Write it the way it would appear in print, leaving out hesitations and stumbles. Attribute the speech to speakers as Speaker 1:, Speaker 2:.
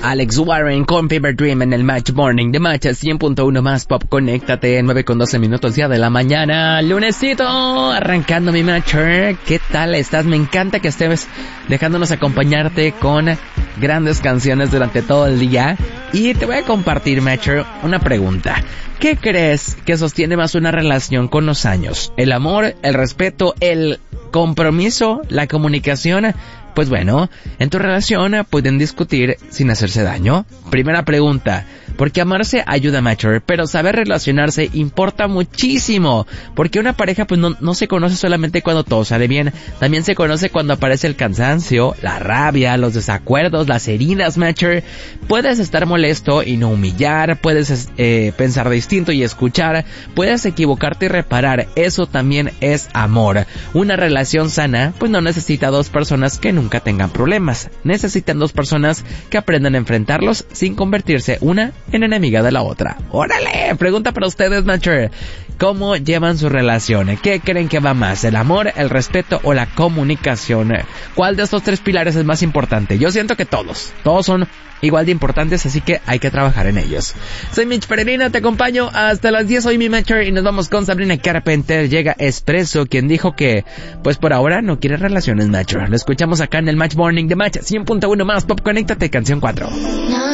Speaker 1: Alex Warren con Fever Dream en el Match Morning de Match 100.1 más Pop. Conéctate, 9:12 día de la mañana, lunesito, arrancando mi Matcher. ¿Qué tal estás? Me encanta que estés dejándonos acompañarte con grandes canciones durante todo el día. Y te voy a compartir, Matcher, una pregunta. ¿Qué crees que sostiene más una relación con los años? ¿El amor, el respeto, el compromiso, la comunicación? Pues bueno, en tu relación pueden discutir sin hacerse daño. Primera pregunta, porque amarse ayuda, Matcher, pero saber relacionarse importa muchísimo. Porque una pareja pues no se conoce solamente cuando todo sale bien, también se conoce cuando aparece el cansancio, la rabia, los desacuerdos, las heridas, Matcher. Puedes estar molesto y no humillar, puedes pensar distinto y escuchar, puedes equivocarte y reparar, eso también es amor. Una relación sana pues no necesita dos personas que nunca tengan problemas, necesitan dos personas que aprendan a enfrentarlos sin convertirse una en enemiga de la otra. ¡Órale! Pregunta para ustedes, Matcher. ¿Cómo llevan su relación? ¿Qué creen que va más? ¿El amor, el respeto o la comunicación? ¿Cuál de estos tres pilares es más importante? Yo siento que todos son igual de importantes, así que hay que trabajar en ellos. Soy Mitch Peregrina, te acompaño hasta las 10, soy mi Matcher y nos vamos con Sabrina Carpenter. Llega Espresso, quien dijo que, pues por ahora no quiere relaciones, Matcher. Lo escuchamos acá en el Match Morning de Match 100.1 más Pop. Conéctate, canción 4.